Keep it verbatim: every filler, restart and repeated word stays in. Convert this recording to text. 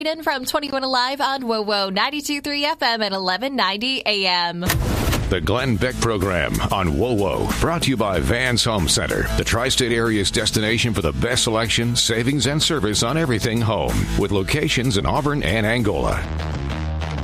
In from twenty-one Alive on WoWo ninety-two point three F M at eleven ninety A M. The Glenn Beck Program on WoWo, brought to you by Vans Home Center, the tri-state area's destination for the best selection, savings, and service on everything home, with locations in Auburn and Angola.